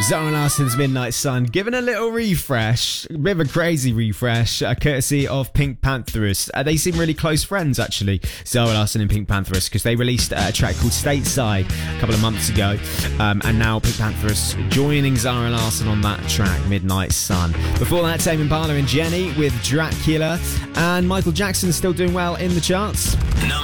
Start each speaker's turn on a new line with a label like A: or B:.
A: Zara Larsson's Midnight Sun, given a little refresh, a bit of a crazy refresh, courtesy of Pink Pantheress. They seem really close friends, actually, Zara Larsson and Pink Pantheress, because they released a track called Stateside a couple of months ago, and now Pink Pantheress joining Zara Larsson on that track, Midnight Sun. Before that, Tame Impala and Jenny with Dracula, and Michael Jackson still doing well in the charts.
B: Number